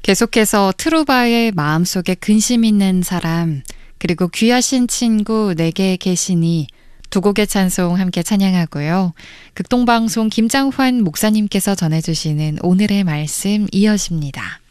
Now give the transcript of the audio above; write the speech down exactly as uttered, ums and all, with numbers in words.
계속해서 트루바의 마음속에 근심 있는 사람, 그리고 귀하신 친구 내게 계시니 두 곡의 찬송 함께 찬양하고요. 극동방송 김장환 목사님께서 전해주시는 오늘의 말씀 이어집니다.